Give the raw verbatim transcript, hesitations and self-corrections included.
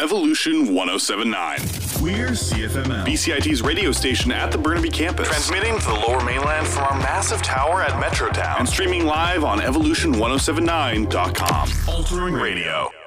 Evolution one oh seven point nine. We're C F M L, B C I T's radio station at the Burnaby campus. Transmitting to the Lower Mainland from our massive tower at Metrotown. And streaming live on evolution ten seventy-nine dot com. Altering Radio.